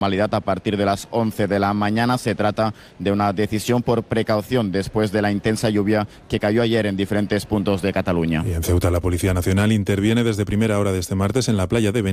A partir de las 11 de la mañana. Se trata de una decisión por precaución después de la intensa lluvia que cayó ayer en diferentes puntos de Cataluña. Y en Ceuta la Policía Nacional interviene desde primera hora de este martes en la playa de